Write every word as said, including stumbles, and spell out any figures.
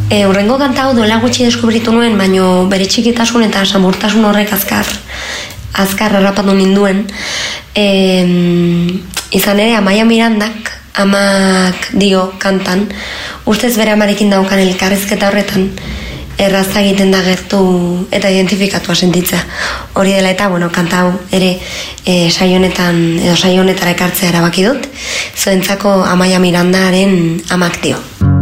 E, urrengo kanta hau duela gutxi deskubritu nuen, baino bere txikitasun eta samurtasun horrek azkar, azkar harrapatu ninduen. E, izan ere, Amaia Mirandak, amak dio kantan, ustez bere amarekin daukan elkarrizketa horretan, erraza egiten da gertu eta identifikatua sentitza. Hori dela eta, bueno, kanta hau ere e, saionetan, edo saionetara ekartzea erabaki dut, zuentzako Amaia Mirandaren amak dio.